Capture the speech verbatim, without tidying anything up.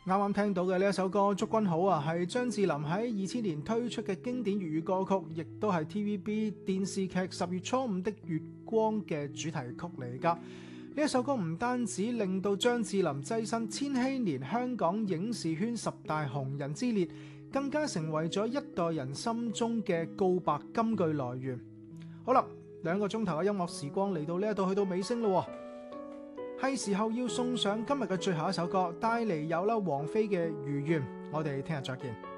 啱啱聽到嘅呢一首歌《祝君好》啊，係張智霖喺二千年推出嘅經典粵語歌曲，亦都係 T V B 電視劇《十月初五的月光》嘅主題曲嚟噶。呢一首歌唔單止令到張智霖躋身千禧年香港影視圈十大紅人之列，更加成為咗一代人心中嘅告白金句來源。好啦，兩個鐘頭嘅音樂時光嚟到呢一度去到尾聲咯，係時候要送上今日嘅最後一首歌，帶嚟有啦王菲嘅《如願》，我哋聽日再見。